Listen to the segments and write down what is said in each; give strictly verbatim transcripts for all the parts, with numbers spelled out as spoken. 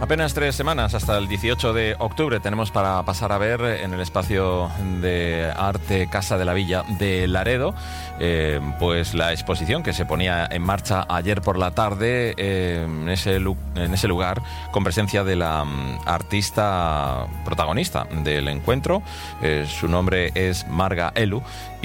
Apenas tres semanas hasta el dieciocho de octubre tenemos para pasar a ver en el espacio de arte Casa de la Villa de Laredo eh, pues la exposición que se ponía en marcha ayer por la tarde eh, en, ese, en ese lugar, con presencia de la um, artista protagonista del encuentro. Eh, su nombre es Marga Elu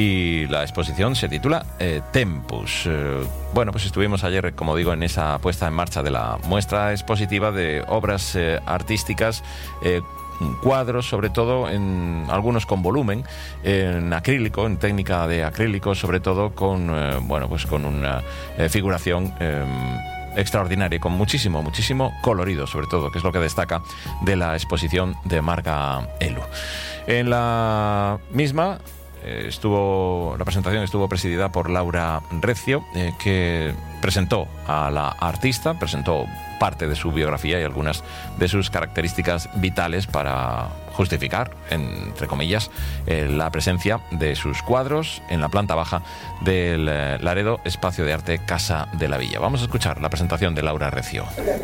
y la exposición se titula eh, Tempus. Eh, bueno, pues estuvimos ayer, como digo, en esa puesta en marcha de la muestra expositiva de obras eh, artísticas, eh, cuadros, sobre todo, en algunos con volumen, en acrílico, en técnica de acrílico, sobre todo con, eh, bueno, pues con una eh, figuración eh, extraordinaria, con muchísimo, muchísimo colorido, sobre todo, que es lo que destaca de la exposición de Marga Elu. En la misma estuvo la presentación estuvo presidida por Laura Recio, eh, que presentó a la artista, presentó parte de su biografía y algunas de sus características vitales para justificar, entre comillas, eh, la presencia de sus cuadros en la planta baja del eh, Laredo Espacio de Arte Casa de la Villa. Vamos a escuchar la presentación de Laura Recio.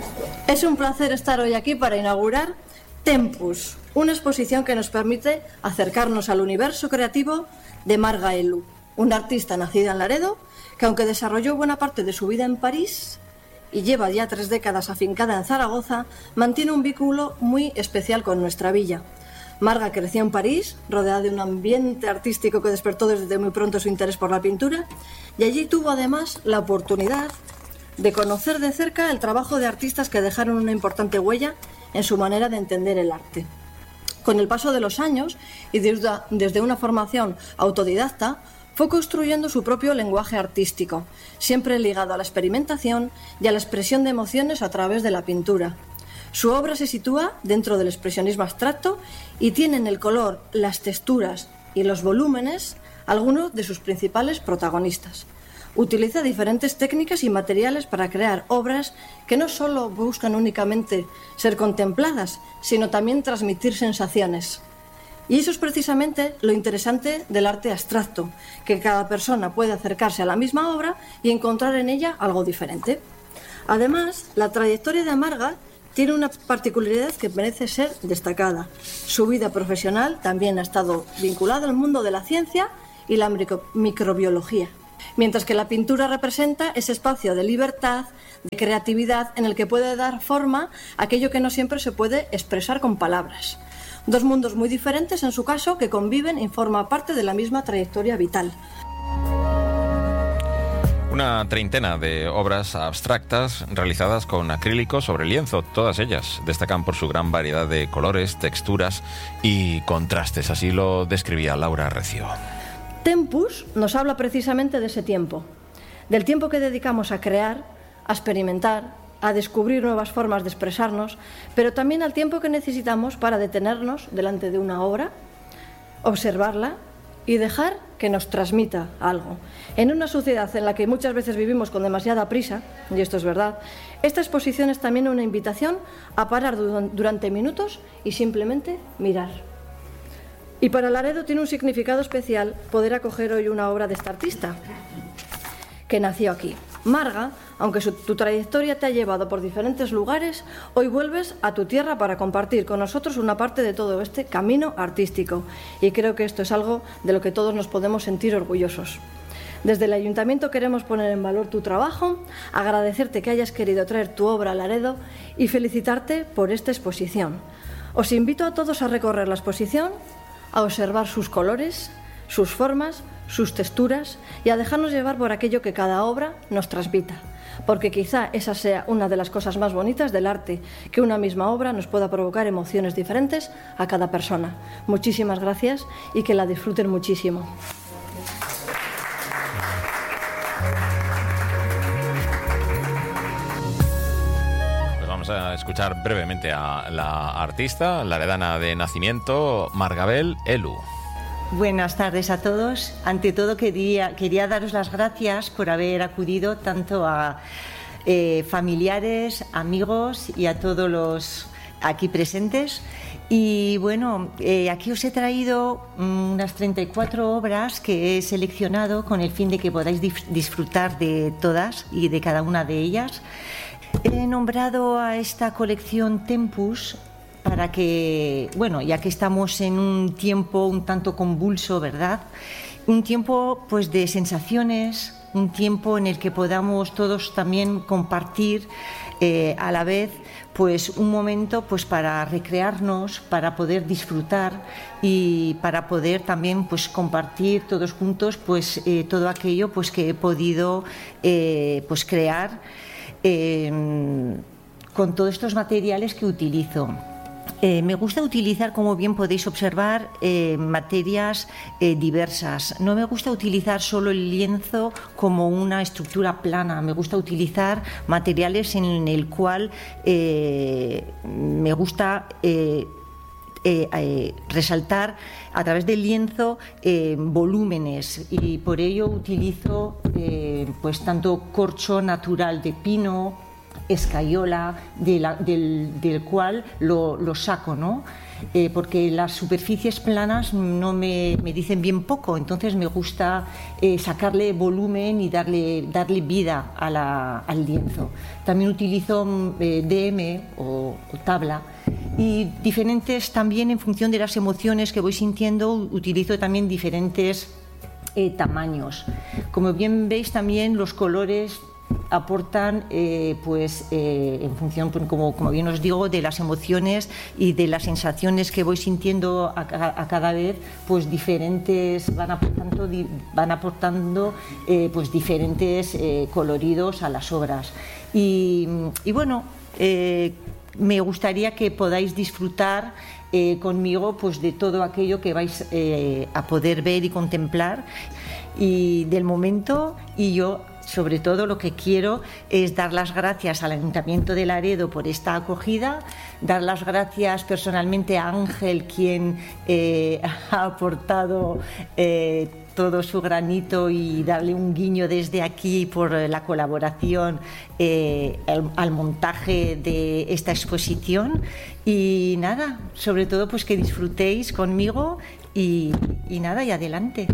Es un placer estar hoy aquí para inaugurar Tempus, una exposición que nos permite acercarnos al universo creativo de Marga Elu, una artista nacida en Laredo, que aunque desarrolló buena parte de su vida en París y lleva ya tres décadas afincada en Zaragoza, mantiene un vínculo muy especial con nuestra villa. Marga creció en París, rodeada de un ambiente artístico que despertó desde muy pronto su interés por la pintura, y allí tuvo además la oportunidad de conocer de cerca el trabajo de artistas que dejaron una importante huella en su manera de entender el arte. Con el paso de los años y desde una formación autodidacta, fue construyendo su propio lenguaje artístico, siempre ligado a la experimentación y a la expresión de emociones a través de la pintura. Su obra se sitúa dentro del expresionismo abstracto y tiene en el color, las texturas y los volúmenes algunos de sus principales protagonistas. Utiliza diferentes técnicas y materiales para crear obras que no solo buscan únicamente ser contempladas, sino también transmitir sensaciones. Y eso es precisamente lo interesante del arte abstracto, que cada persona puede acercarse a la misma obra y encontrar en ella algo diferente. Además, la trayectoria de Marga tiene una particularidad que merece ser destacada. Su vida profesional también ha estado vinculada al mundo de la ciencia y la micro- microbiología. Mientras que la pintura representa ese espacio de libertad, de creatividad, en el que puede dar forma a aquello que no siempre se puede expresar con palabras. Dos mundos muy diferentes, en su caso, que conviven y forman parte de la misma trayectoria vital. Una treintena de obras abstractas realizadas con acrílico sobre lienzo. Todas ellas destacan por su gran variedad de colores, texturas y contrastes. Así lo describía Laura Recio. Tempus nos habla precisamente de ese tiempo, del tiempo que dedicamos a crear, a experimentar, a descubrir nuevas formas de expresarnos, pero también al tiempo que necesitamos para detenernos delante de una obra, observarla y dejar que nos transmita algo. En una sociedad en la que muchas veces vivimos con demasiada prisa, y esto es verdad, esta exposición es también una invitación a parar durante minutos y simplemente mirar. Y para Laredo tiene un significado especial poder acoger hoy una obra de esta artista, que nació aquí. Marga, aunque su, tu trayectoria te ha llevado por diferentes lugares, hoy vuelves a tu tierra para compartir con nosotros una parte de todo este camino artístico. Y creo que esto es algo de lo que todos nos podemos sentir orgullosos. Desde el Ayuntamiento queremos poner en valor tu trabajo, agradecerte que hayas querido traer tu obra a Laredo y felicitarte por esta exposición. Os invito a todos a recorrer la exposición, a observar sus colores, sus formas, sus texturas y a dejarnos llevar por aquello que cada obra nos transmita, porque quizá esa sea una de las cosas más bonitas del arte, que una misma obra nos pueda provocar emociones diferentes a cada persona. Muchísimas gracias y que la disfruten muchísimo. Vamos a escuchar brevemente a la artista, la laredana de nacimiento, Margabel Elu. Buenas tardes a todos. Ante todo quería, quería daros las gracias por haber acudido tanto a eh, familiares, amigos y a todos los aquí presentes. Y bueno, eh, aquí os he traído unas treinta y cuatro obras que he seleccionado con el fin de que podáis dif- disfrutar de todas y de cada una de ellas. He nombrado a esta colección Tempus para que, bueno, ya que estamos en un tiempo un tanto convulso, ¿verdad? Un tiempo pues de sensaciones, un tiempo en el que podamos todos también compartir eh, a la vez pues un momento pues para recrearnos, para poder disfrutar y para poder también pues compartir todos juntos pues eh, todo aquello pues que he podido eh, pues crear eh, con todos estos materiales que utilizo. Eh, me gusta utilizar, como bien podéis observar, eh, materias eh, diversas. No me gusta utilizar solo el lienzo como una estructura plana. Me gusta utilizar materiales en el cual eh, me gusta eh, eh, eh, resaltar a través del lienzo eh, volúmenes, y por ello utilizo eh, pues tanto corcho natural de pino, escayola, de la, del, del cual lo, lo saco, ¿no? Eh, porque las superficies planas no me, me dicen bien poco, entonces me gusta eh, sacarle volumen y darle, darle vida a la, al lienzo. También utilizo eh, D M o, o tabla, y diferentes también en función de las emociones que voy sintiendo, utilizo también diferentes eh, tamaños. Como bien veis, también los colores aportan eh, pues eh, en función, como, como bien os digo, de las emociones y de las sensaciones que voy sintiendo a, a, a cada vez, pues diferentes, van aportando, van aportando eh, pues diferentes eh, coloridos a las obras. Y, y bueno, eh, me gustaría que podáis disfrutar eh, conmigo pues de todo aquello que vais eh, a poder ver y contemplar y del momento. Y yo, sobre todo, lo que quiero es dar las gracias al Ayuntamiento de Laredo por esta acogida, dar las gracias personalmente a Ángel, quien eh, ha aportado eh, todo su granito, y darle un guiño desde aquí por la colaboración eh, al, al montaje de esta exposición. Y nada, sobre todo pues que disfrutéis conmigo y, y nada, y adelante.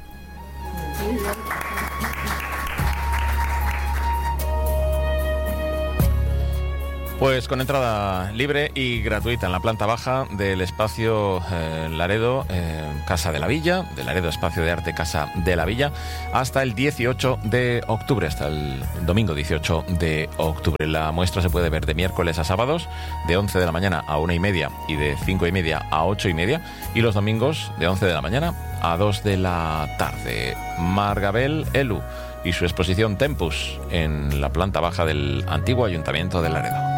Pues con entrada libre y gratuita en la planta baja del espacio eh, Laredo, eh, Casa de la Villa, de Laredo Espacio de Arte Casa de la Villa, hasta el dieciocho de octubre, hasta el domingo dieciocho de octubre. La muestra se puede ver de miércoles a sábados, de once de la mañana a una y media y de cinco y media a ocho y media, y los domingos de once de la mañana a dos de la tarde. Margabel Elu y su exposición Tempus en la planta baja del antiguo Ayuntamiento de Laredo.